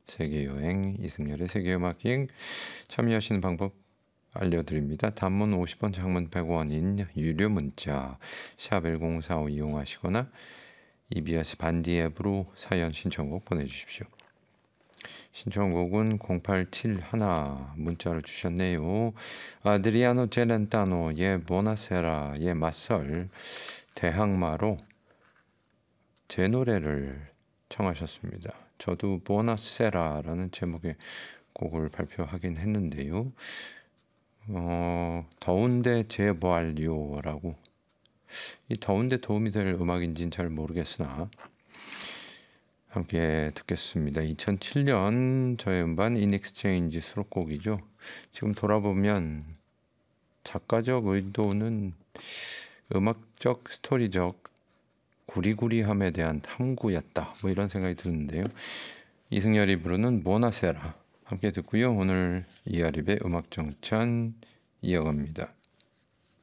세계여행, 이승열의 세계음악여행. 참여하시는 방법 알려드립니다. 단문 50원, 장문 100원인 유료 문자 샵 1045 이용하시거나 EBS 반디 앱으로 사연 신청곡 보내주십시오. 신청곡은 0871 문자를 주셨네요. 아드리아노 젤렌타노의 보나세라의 맞설 대항마로 제 노래를 청하셨습니다. 저도 보나세라라는 제목의 곡을 발표하긴 했는데요. 더운데 제보알리오라고, 이 더운데 도움이 될 음악인지는 잘 모르겠으나 함께 듣겠습니다. 2007년 저의 음반 인엑스체인지 수록곡이죠. 지금 돌아보면 작가적 의도는 음악적 스토리적 구리구리함에 대한 탐구였다, 뭐 이런 생각이 드는데요. 이승열이 부르는 보나세라 함께 듣고요. 오늘 이하립의 음악정찬 이어갑니다.